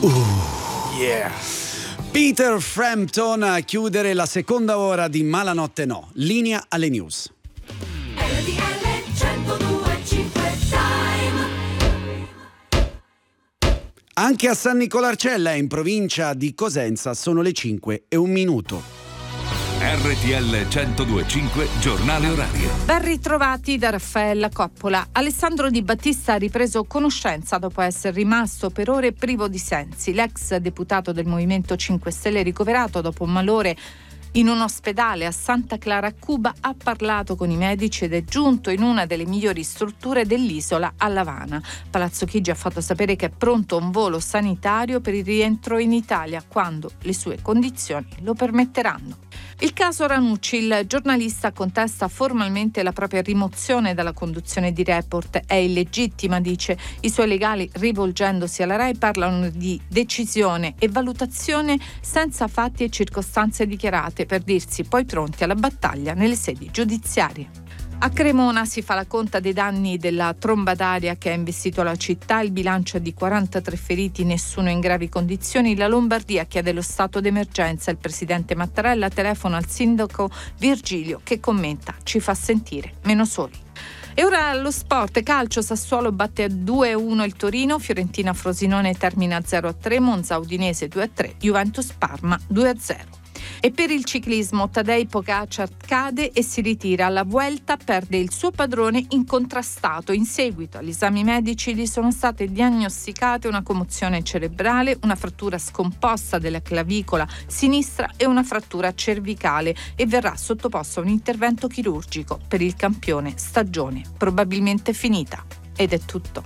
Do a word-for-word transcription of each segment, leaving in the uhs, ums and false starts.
Uh, yeah. Peter Frampton a chiudere la seconda ora di Malanotte No. Linea alle news. R T L centodue e cinque Time. Anche a San Nicolarcella, in provincia di Cosenza, sono le cinque e un minuto. R T L centodue e cinque Giornale Orario. Ben ritrovati da Raffaella Coppola. Alessandro Di Battista ha ripreso conoscenza dopo essere rimasto per ore privo di sensi. L'ex deputato del Movimento cinque Stelle, ricoverato dopo un malore in un ospedale a Santa Clara a Cuba, ha parlato con i medici ed è giunto in una delle migliori strutture dell'isola, a L'Avana. Palazzo Chigi ha fatto sapere che è pronto un volo sanitario per il rientro in Italia quando le sue condizioni lo permetteranno. Il caso Ranucci: il giornalista contesta formalmente la propria rimozione dalla conduzione di Report. È illegittima, dice. I suoi legali, rivolgendosi alla RAI, parlano di decisione e valutazione senza fatti e circostanze dichiarate, per dirsi poi pronti alla battaglia nelle sedi giudiziarie. A Cremona si fa la conta dei danni della tromba d'aria che ha investito la città. Il bilancio è di quarantatré feriti, nessuno in gravi condizioni. La Lombardia chiede lo stato d'emergenza. Il presidente Mattarella telefona al sindaco Virgilio, che commenta: ci fa sentire meno soli. E ora lo sport. Calcio: Sassuolo batte due a uno il Torino, Fiorentina Frosinone termina zero a tre, Monza Udinese due a tre, Juventus Parma due a zero. E per il ciclismo, Tadej Pogačar cade e si ritira. Alla Vuelta perde il suo padrone incontrastato. In seguito agli esami medici gli sono state diagnosticate una commozione cerebrale, una frattura scomposta della clavicola sinistra e una frattura cervicale, e verrà sottoposto a un intervento chirurgico. Per il campione, stagione probabilmente finita. Ed è tutto.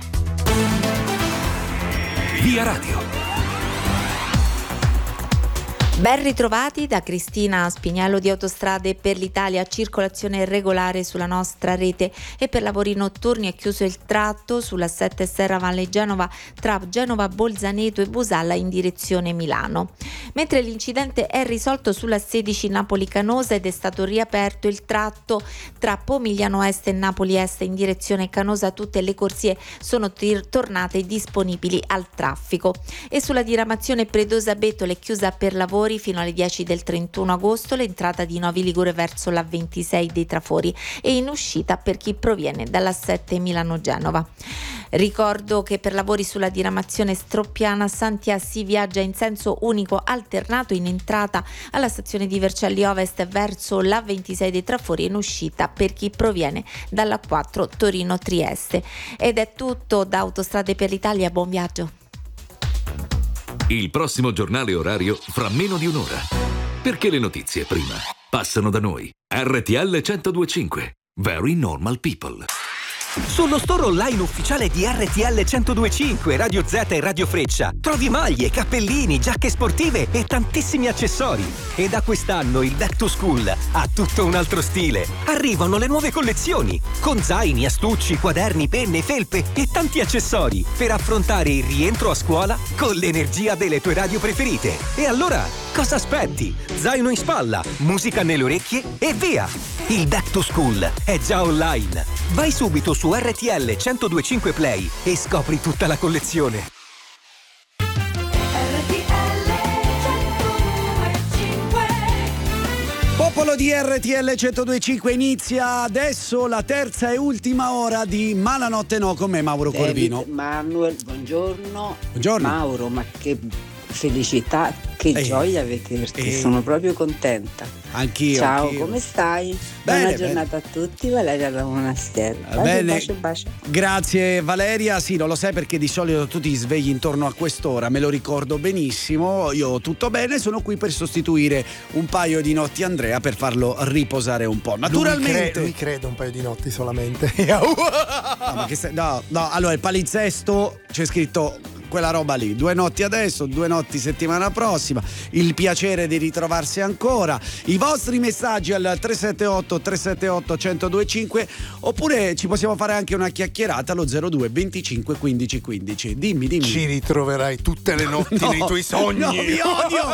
Via Radio. Ben ritrovati da Cristina Spiniello di Autostrade per l'Italia. Circolazione regolare sulla nostra rete e per lavori notturni è chiuso il tratto sulla sette Serra Valle Genova tra Genova Bolzaneto e Busalla in direzione Milano, mentre l'incidente è risolto sulla sedici Napoli Canosa ed è stato riaperto il tratto tra Pomigliano Est e Napoli Est in direzione Canosa. Tutte le corsie sono tir- tornate disponibili al traffico. E sulla diramazione Predosa Bettola è chiusa per lavori fino alle dieci del trentuno agosto l'entrata di Novi Ligure verso la ventisei dei Trafori e in uscita per chi proviene dalla sette Milano-Genova. Ricordo che per lavori sulla diramazione Stroppiana Santia si viaggia in senso unico alternato in entrata alla stazione di Vercelli Ovest verso la ventisei dei Trafori e in uscita per chi proviene dalla quattro Torino-Trieste. Ed è tutto da Autostrade per l'Italia, buon viaggio. Il prossimo giornale orario fra meno di un'ora. Perché le notizie prima passano da noi. R T L centodue e cinque. Very Normal People. Sullo store online ufficiale di R T L centodue e cinque, Radio Z e Radio Freccia trovi maglie, cappellini, giacche sportive e tantissimi accessori. E da quest'anno il Back to School ha tutto un altro stile. Arrivano le nuove collezioni con zaini, astucci, quaderni, penne, felpe e tanti accessori per affrontare il rientro a scuola con l'energia delle tue radio preferite. E allora, cosa aspetti? Zaino in spalla, musica nelle orecchie e via! Il Back to School è già online. Vai subito su R T L centodue e cinque Play e scopri tutta la collezione. R T L centodue e cinque. Popolo di R T L centodue e cinque, inizia adesso la terza e ultima ora di Malanotte No con me, Mauro David Corvino. Manuel, buongiorno. Buongiorno. Mauro, ma che felicità, che Eh, gioia vederti, eh. sono proprio contenta. Anch'io. Ciao, anch'io. come stai? Bene, Buona giornata a tutti, Valeria da Monastero. Bacio, Bene. bacio, bacio. Grazie Valeria, sì, non lo sai perché di solito tu ti svegli intorno a quest'ora, me lo ricordo benissimo, io tutto bene, sono qui per sostituire un paio di notti Andrea per farlo riposare un po'. Naturalmente Lui, cre- lui crede un paio di notti solamente. no, ma che stai- no, no, allora il palinsesto c'è scritto quella roba lì, due notti adesso, due notti settimana prossima, il piacere di ritrovarsi ancora, i vostri messaggi al tre sette otto tre sette otto uno zero due cinque oppure ci possiamo fare anche una chiacchierata allo zero due venticinque quindici quindici. Dimmi, dimmi. Ci ritroverai tutte le notti No, nei tuoi sogni. no, vi odio,